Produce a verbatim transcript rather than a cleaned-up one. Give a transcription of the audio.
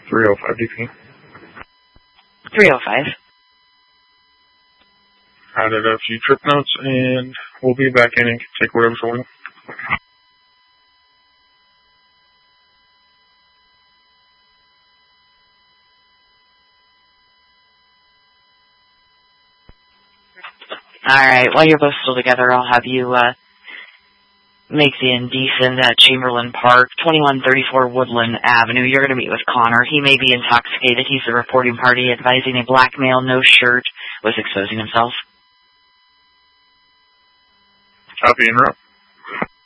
three oh five D P. three oh five. Added a few trip notes, and we'll be back in and take whatever's holding. Alright, while you're both still together, I'll have you, uh, make the indecent at Chamberlain Park, twenty-one thirty-four Woodland Avenue. You're gonna meet with Connor. He may be intoxicated. He's the reporting party advising a black male, no shirt, was exposing himself. Copy and route.